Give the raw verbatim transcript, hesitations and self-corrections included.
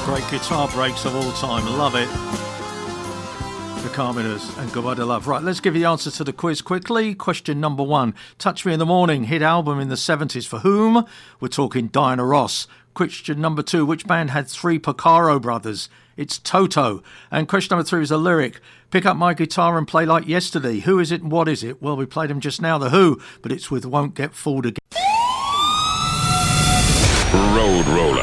great guitar breaks of all time. Love it. The Carmeners and Goodbye to Love. Right, let's give you the answer to the quiz quickly. Question number one. Touch Me in the Morning, hit album in the seventies for whom? We're talking Diana Ross. Question number two. Which band had three Porcaro brothers? It's Toto. And question number three is a lyric. Pick up my guitar and play like yesterday. Who is it and what is it? Well, we played them just now, The Who, but it's with Won't Get Fooled Again. Road Roller.